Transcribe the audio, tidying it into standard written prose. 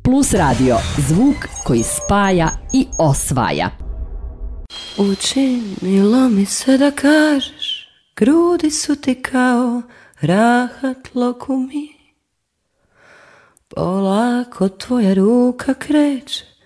Plus Radio, zvuk koji spaja i osvaja. Učinilo mi se da kažeš, grudi su ti kao rahat lokumi. Polako tvoja ruka kreće